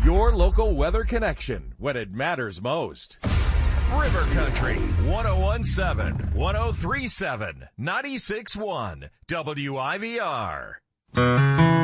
Your local weather connection when it matters most. River Country 1017, 1037, 96.1 WIVR.